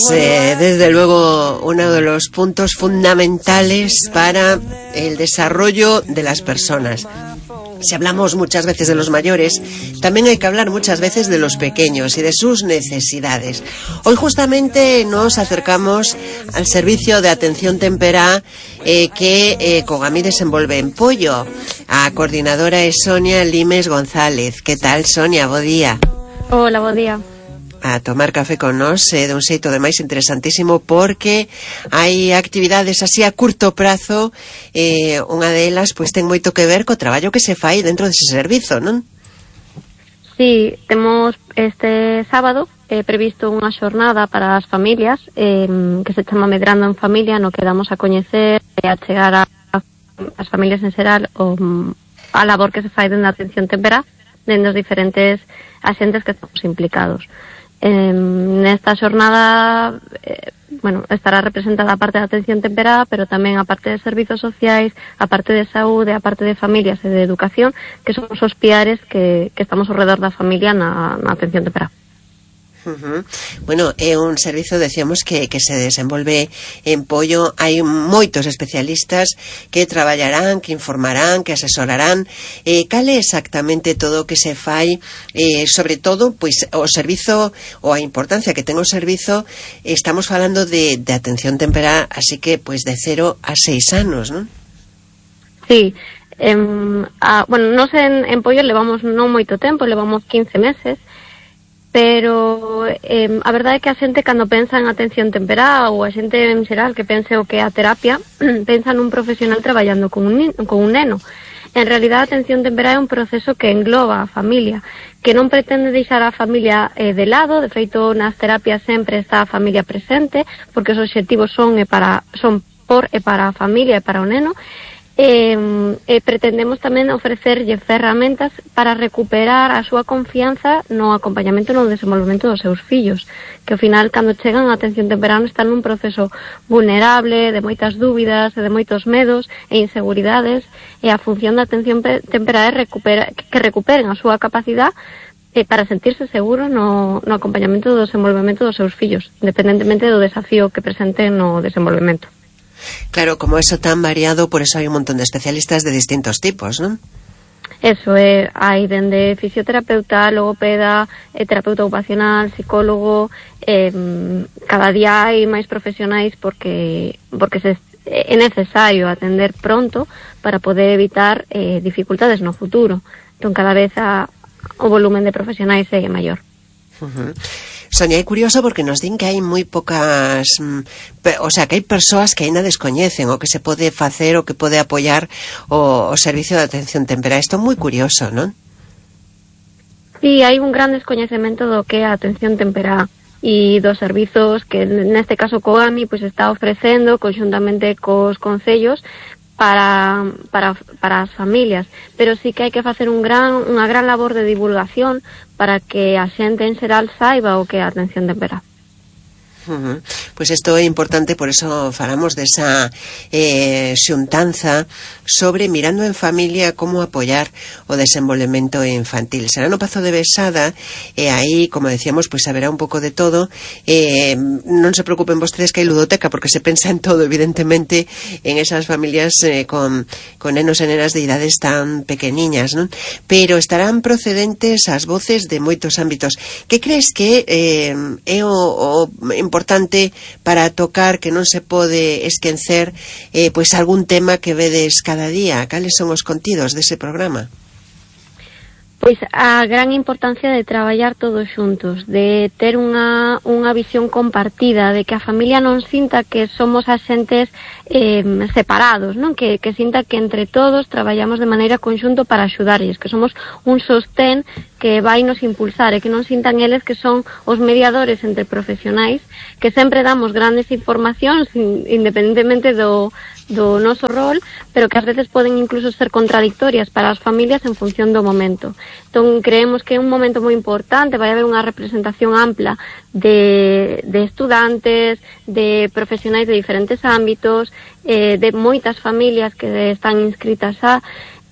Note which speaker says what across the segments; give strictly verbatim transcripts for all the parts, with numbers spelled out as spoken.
Speaker 1: eh, desde luego uno de los puntos fundamentales para el desarrollo de las personas. Si hablamos muchas veces de los mayores, también hay que hablar muchas veces de los pequeños y de sus necesidades. Hoy justamente nos acercamos al servicio de atención temperá eh, que eh, Cogami desenvolve en Pollo. A coordinadora es Sonia Limes González. ¿Qué tal, Sonia? Bo día.
Speaker 2: Hola, bo día.
Speaker 1: A tomar café con nos, eh, de un xeito de máis interesantísimo, porque hai actividades así a curto prazo, eh, unha delas pois ten moito que ver co traballo que se fai dentro dese servizo, non?
Speaker 2: Sí, temos este sábado eh, previsto unha xornada para as familias eh, que se chama Medrando en Familia, no que damos a coñecer e a chegar a, a as familias en xeral o a labor que se fai dentro da atención temperá dentro dos diferentes axentes que estamos implicados. Eh, nesta xornada eh, bueno, estará representada a parte de atención temperá, pero tamén a parte de servizos sociais, a parte de saúde, a parte de familias e de educación, que son os piares que, que estamos ao redor da familia na, na atención temperá.
Speaker 1: Uh-huh. Bueno, é un servizo, decíamos, que, que se desenvolve en Pollo. Hai moitos especialistas que traballarán, que informarán, que asesorarán. Eh, cal é exactamente todo o que se fai? Eh, sobre todo, pois, o servizo, ou a importancia que ten o servizo, estamos falando de, de atención temperá, así que, pois, de cero a seis anos, non?
Speaker 2: Sí. Eh, a, bueno, nos en, en Pollo levamos non moito tempo, levamos quince meses, pero eh, a verdade é que a xente cando pensa en atención temperá ou a xente en xeral que pense o que é a terapia pensa nun profesional traballando con un, con un neno. En realidad a atención temperá é un proceso que engloba a familia, que non pretende deixar a familia eh, de lado. De feito, nas terapias sempre está a familia presente, porque os obxectivos son, e para, son por e para a familia e para o neno. Eh, eh, pretendemos tamén ofrecerlle ferramentas para recuperar a súa confianza no acompañamento e no desenvolvemento dos seus fillos, que ao final, cando chegan a atención temperá, están nun proceso vulnerable, de moitas dúbidas e de moitos medos e inseguridades, e a función da atención temperá é recupera, que recuperen a súa capacidade eh, para sentirse seguros no, no acompañamento do desenvolvemento dos seus fillos, independentemente do desafío que presenten no desenvolvemento.
Speaker 1: Claro, como eso tan variado, por eso hai un montón de especialistas de distintos tipos, non?
Speaker 2: Eso é, hai dende fisioterapeuta, logopeda, eh, terapeuta ocupacional, psicólogo, eh, cada día hai máis profesionais porque porque se, é necesario atender pronto para poder evitar eh, dificultades no futuro. Entón, cada vez a, o volumen de profesionais é maior.
Speaker 1: Uh-huh. Sonia, é curioso porque nos din que hai moi pocas, pe, o sea, que hai persoas que aínda descoñecen o que se pode facer o que pode apoiar o, o servicio de atención temperá. Isto é moi curioso, non?
Speaker 2: Sí, hai un gran descoñecemento do que é a atención temperá e dos servizos que neste caso Cogami pois está ofrecendo conxuntamente cos concellos para, para, para as familias, pero sí que hai que facer un gran, unha gran labor de divulgación para que a xente en xeral saiba o que é a atención temperá.
Speaker 1: Uh-huh. Pois isto é importante, por eso falamos desa eh, xuntanza sobre mirando en familia como apoiar o desenvolvemento infantil. Será no Pazo de Besada e aí, como decíamos, pois haberá un pouco de todo. Eh, non se preocupen vostedes que hai ludoteca, porque se pensa en todo, evidentemente, en esas familias eh, con, con nenos e nenas de idades tan pequeniñas, non? Pero estarán procedentes as voces de moitos ámbitos. Que crees que eh, é o, o importante importante para tocar, que non se pode esquecer eh, pois algún tema que vedes cada día? Cales son os contidos dese programa?
Speaker 2: Pois a gran importancia de traballar todos xuntos, de ter unha, unha visión compartida, de que a familia non sinta que somos axentes eh, separados, non? Que, que sinta que entre todos traballamos de maneira conxunto para axudarlles, que somos un sostén que vai nos impulsar e que non sintan eles que son os mediadores entre profesionais, que sempre damos grandes informacións independentemente do, do noso rol, pero que ás veces poden incluso ser contradictorias para as familias en función do momento. Entón, creemos que é un momento moi importante, vai haber unha representación ampla de, de estudantes, de profesionais de diferentes ámbitos, eh, de moitas familias que están inscritas a,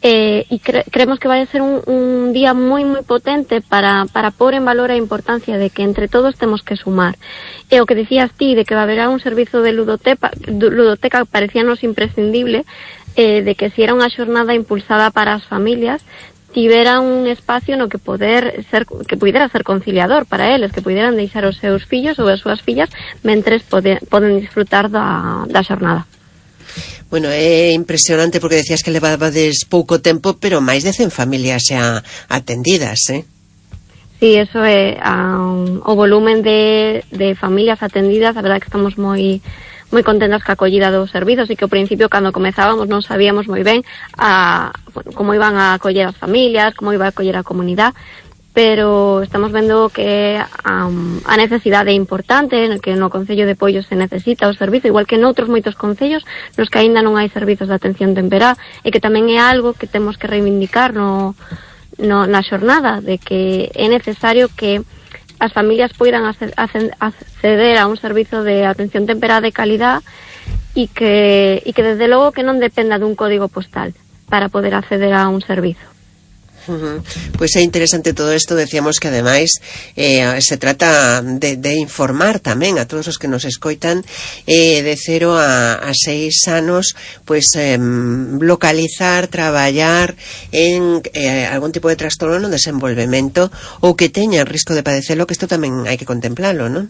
Speaker 2: eh, e cre creemos que vai a ser un, un día moi moi potente para, para pôr en valor a importancia de que entre todos temos que sumar. E o que dicías ti, de que va a haber un servizo de ludoteca, ludoteca parecíanos imprescindible, eh, de que si era unha xornada impulsada para as familias, tivera un espacio no que poder ser, que pudera ser conciliador para eles, que puderan deixar os seus fillos ou as súas fillas mentres pode, poden disfrutar da, da xornada.
Speaker 1: Bueno, é impresionante porque decías que levabades pouco tempo, pero máis de cen familias xa atendidas, eh?
Speaker 2: Sí, eso é um, o volumen de, de familias atendidas. A verdade que estamos moi moi contentas ca acollida dos servizos, e que ao principio, cando comezábamos, non sabíamos moi ben a, bueno, como iban a acoller as familias, como iba a acoller a comunidade, pero estamos vendo que um, a necesidade é importante, que no Concello de Poio se necesita o servizo, igual que noutros moitos concellos nos que aínda non hai servizos de atención temperá, e que tamén é algo que temos que reivindicar no, no, na xornada, de que é necesario que as familias poidan acceder a un servizo de atención temperá de calidad, e que, e que desde logo que non dependa dun código postal para poder acceder a un servizo.
Speaker 1: Uh-huh. Pois é interesante todo isto. Decíamos que ademais eh, se trata de, de informar tamén a todos os que nos escoitan, eh, de cero a, a seis anos, pois eh, localizar, traballar en eh, algún tipo de trastorno no desenvolvemento ou que teña risco de padecelo, que isto tamén hai que contemplalo, non?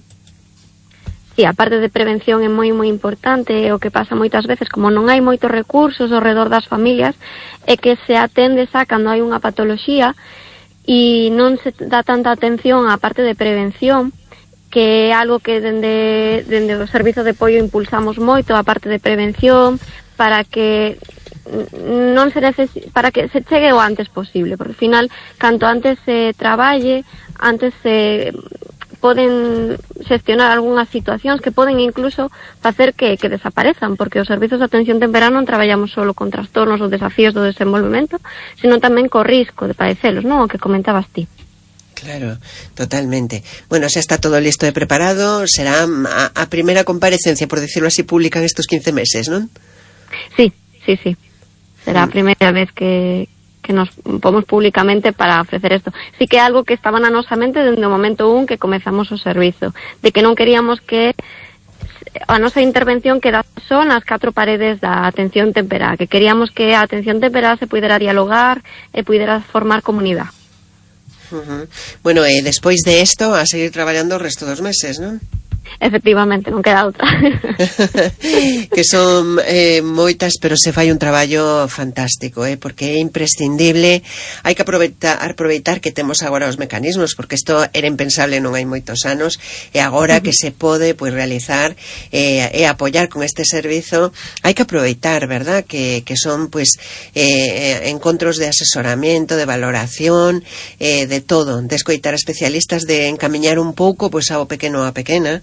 Speaker 2: Sí, a parte de prevención é moi moi importante. O que pasa moitas veces, como non hai moitos recursos ao redor das familias, é que se atende xa cando hai unha patoloxía e non se dá tanta atención á parte de prevención, que é algo que dende, dende o Servizo de Apoio impulsamos moito, a parte de prevención, para que non se necesi- para que se chegue o antes posible, porque ao final, canto antes se traballe, antes se poden xestionar algunhas situacións que poden incluso facer que, que desaparezan, porque os servizos de atención temperá non traballamos só con trastornos ou desafíos do desenvolvemento, sino tamén co risco de padecelos, non? O que comentabas ti.
Speaker 1: Claro, totalmente. Bueno, xa está todo listo e preparado. Será a, a primeira comparecencia, por decirlo así, pública en estos quince meses, non?
Speaker 2: Sí, sí, sí. Será a primeira vez que que nos pomos públicamente para ofrecer isto. Sí que é algo que estaba na nosa mente dende o momento un que comezamos o servizo, de que non queríamos que a nosa intervención quedase só nas catro paredes da atención temperá, que queríamos que a atención temperá se pudera dialogar e pudera formar comunidade.
Speaker 1: Uh-huh. Bueno, e eh, despois de isto a seguir traballando o resto dos meses, non?
Speaker 2: Efectivamente, non queda outra.
Speaker 1: Que son eh, moitas, pero se fai un traballo fantástico, eh, porque é imprescindible. Hai que aproveitar, aproveitar que temos agora os mecanismos, porque isto era impensable non hai moitos anos, e agora uh-huh. que se pode pois, realizar eh, e apoiar con este servizo, hai que aproveitar, verdad, que, que son pois eh, encontros de asesoramiento, de valoración, eh, de todo, de escoitar especialistas, de encamiñar un pouco pois ao pequeno a pequena.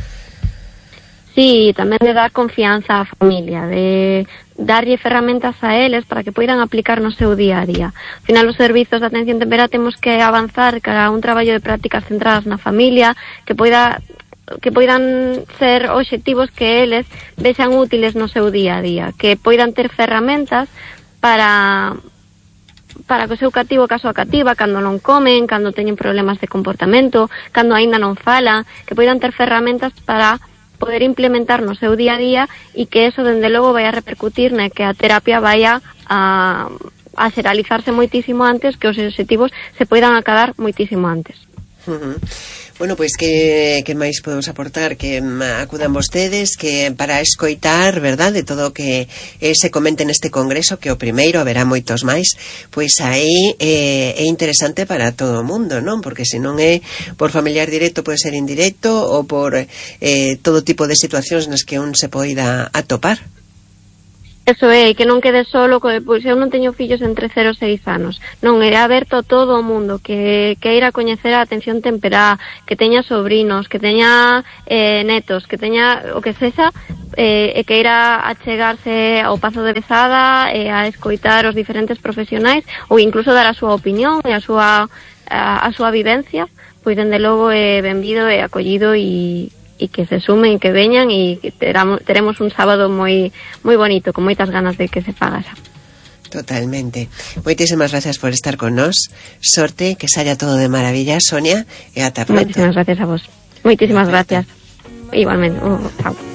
Speaker 2: Sí, tamén de dar confianza á familia, de darlle ferramentas a eles para que poidan aplicar no seu día a día. Ao final, os servizos de atención temperá temos que avanzar cara a un traballo de prácticas centradas na familia, que poida que poidan ser obxectivos que eles vexan útiles no seu día a día, que poidan ter ferramentas para para que o seu cativo caso a cativa, cando non comen, cando teñen problemas de comportamento, cando aínda non fala, que poidan ter ferramentas para poder implementar no seu día a día, e que eso, dende logo, vai a repercutir na que a terapia vai a, a xeralizarse moitísimo antes, que os obxectivos se poidan acadar moitísimo antes.
Speaker 1: Uh-huh. Bueno, pois que, que máis podemos aportar? Que acudan vostedes, que para escoitar, verdad, de todo o que eh, se comente neste congreso, que o primeiro, haberá moitos máis, pois aí eh, é interesante para todo o mundo, non? Porque se non é por familiar directo, pode ser indirecto, ou por eh, todo tipo de situacións nas que un se poida atopar.
Speaker 2: Eso é, que non quede solo, pois eu non teño fillos entre cero e seis anos. Non, é aberto a todo o mundo que queira coñecer a atención temperá, que teña sobrinos, que teña eh, netos, que teña o que sexa, eh, e queira achegarse ao Pazo de Besada e a escoitar os diferentes profesionais, ou incluso dar a súa opinión e a súa, a, a súa vivencia, pois dende logo é benvido e acollido, e e que se sumen, que veñan, e que teramos, teremos un sábado moi moi bonito, con moitas ganas de que se faga xa.
Speaker 1: Totalmente. Moitísimas gracias por estar con nós. Sorte, que saia todo de maravilla, Sonia, e ata pronto.
Speaker 2: Moitísimas gracias a vos. Moitísimas gracias. Igualmente. Oh, chao.